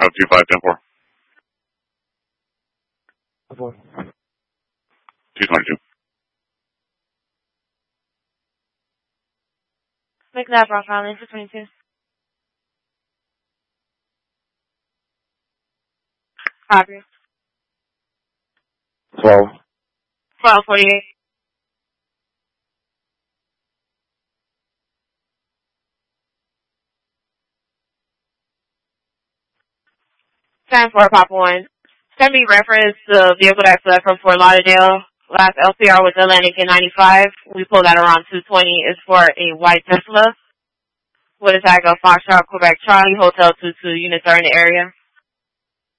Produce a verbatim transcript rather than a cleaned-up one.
two five ten four. Four. two twenty-two. Make that Rock Island for twenty-two. Copy. Twelve. twelve forty-eight. ten four Papa one. Send me reference the vehicle that's left from Fort Lauderdale. Last L C R was Atlantic in ninety-five. We pulled that around two twenty. It's for a white Tesla. With a tag of Foxtrot, Quebec Charlie, Hotel two two. Units are in the area.